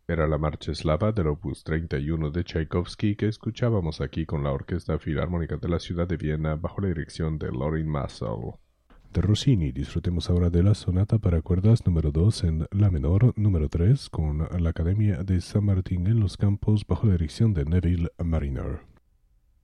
Era la marcha eslava del opus 31 de Tchaikovsky que escuchábamos aquí con la Orquesta Filarmónica de la Ciudad de Viena bajo la dirección de Lorin Maazel. De Rossini disfrutemos ahora de la sonata para cuerdas número 2 en la menor, número 3 con la Academia de San Martín en los Campos bajo la dirección de Neville Marriner.